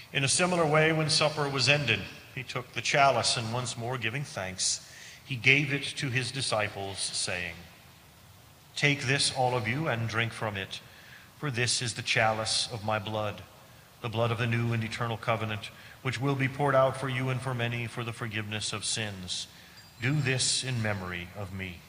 In a similar way, when supper was ended, he took the chalice, and once more giving thanks, he gave it to his disciples, saying, "Take this, all of you, and drink from it, for this is the chalice of my blood, the blood of the new and eternal covenant, which will be poured out for you and for many for the forgiveness of sins. Do this in memory of me."